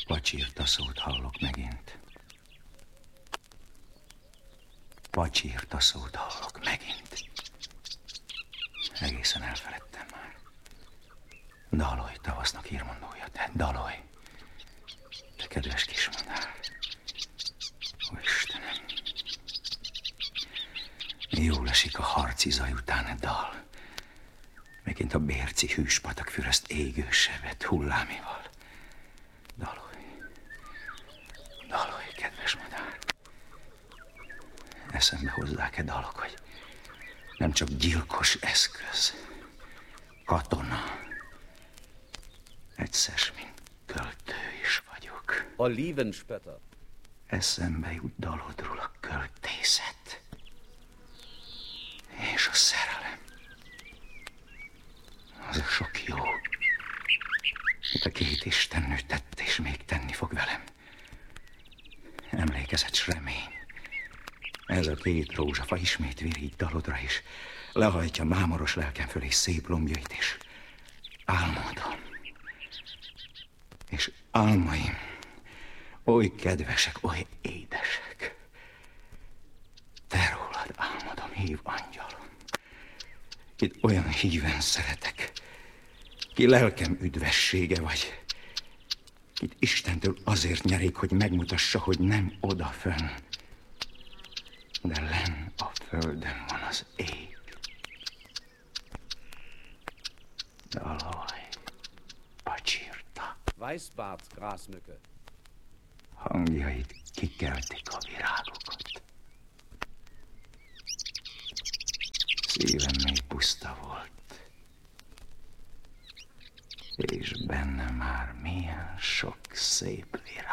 Pacsírta szót hallok megint. Pacsírta szót hallok megint. Egészen elfeledtem már. Daloj, tavasznak írmondója, te daloj. Te kedves kismadár. Ó, Istenem. Jól esik a harci zaj után dal. Megint a bérci hűspatak füreszt égő sebet hullámival. Daloj. Daloj, kedves madár. Eszembe hozzák-e dalok, hogy nem csak gyilkos eszköz, katona, egyszer, mint költő is vagyok. Olivenspetter. Eszembe jut dalodról a költészet és a szerelem. Az a sok jó, amit a két istennő tett és még tenni fog velem. Emlékezet s remény. Ez a két rózsafa ismét virígy dalodra is, lehajtja mámoros lelkem fölé szép lombjait is. Álmodom. És álmaim oly kedvesek, oly édesek. Te rólad álmodom, hív angyalom. Kit olyan híven szeretek, ki lelkem üdvessége vagy, kit Istentől azért nyerik, hogy megmutassa, hogy nem odafönn, de lenn a földön van az ég. Daloj, pacsírta. Weißbart, Grasmücke. Hangjait kikeltik a virágokat. Szívem még puszta volt, és benne már milyen sok szép virág.